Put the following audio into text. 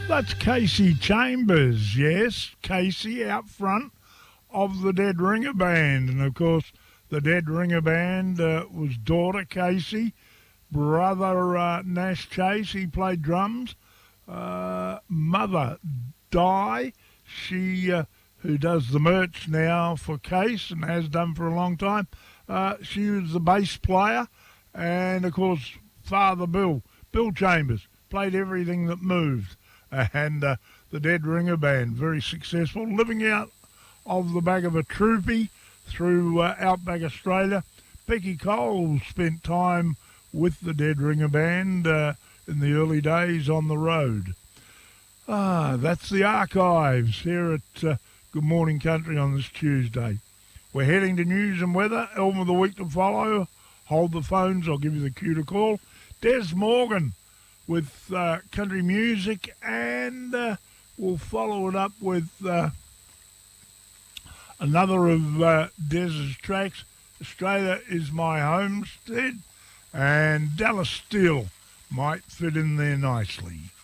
That's Casey Chambers, yes, Casey out front of the Dead Ringer Band. And, of course, the Dead Ringer Band was daughter Casey, brother Nash Chase, he played drums, mother Di, she who does the merch now for Case and has done for a long time. She was the bass player, and, of course, Father Bill Chambers, played everything that moved. And the Dead Ringer Band, very successful, living out of the back of a troopy through outback Australia. Becky Cole spent time with the Dead Ringer Band in the early days on the road. That's the archives here at Good Morning Country on this Tuesday. We're heading to news and weather, album of the week to follow. Hold the phones, I'll give you the cue to call. Des Morgan with country music, and we'll follow it up with another of Des's tracks, Australia Is My Homestead, and Dallas Steele might fit in there nicely.